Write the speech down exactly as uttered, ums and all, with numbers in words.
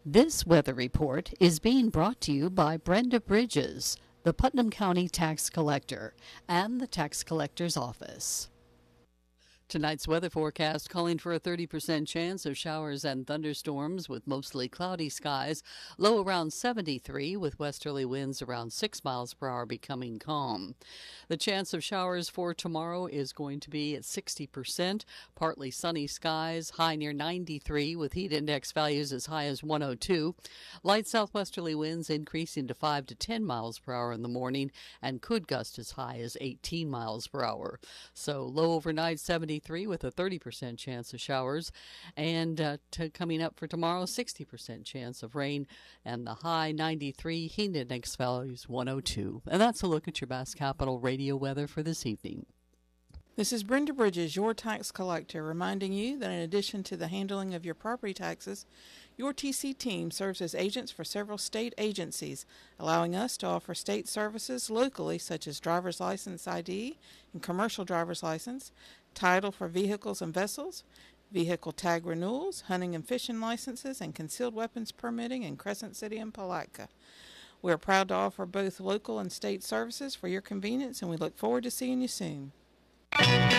This weather report is being brought to you by Brenda Bridges, the Putnam County Tax Collector, and the Tax Collector's Office. Tonight's weather forecast calling for a thirty percent chance of showers and thunderstorms with mostly cloudy skies, low around seventy-three with westerly winds around six miles per hour becoming calm. The chance of showers for tomorrow is going to be at sixty percent, partly sunny skies, high near ninety-three with heat index values as high as one oh two. Light southwesterly winds increasing to five to ten miles per hour in the morning and could gust as high as eighteen miles per hour. So low overnight seventy-three with a thirty percent chance of showers, and uh, to coming up for tomorrow, sixty percent chance of rain, and the high ninety-three, heat index values one oh two. And that's a look at your Bass Capital radio weather for this evening. This is Brenda Bridges, your tax collector, reminding you that in addition to the handling of your property taxes, your T C team serves as agents for several state agencies, allowing us to offer state services locally such as driver's license I D and commercial driver's license, title for vehicles and vessels, vehicle tag renewals, hunting and fishing licenses, and concealed weapons permitting in Crescent City and Palatka. We are proud to offer both local and state services for your convenience, and we look forward to seeing you soon.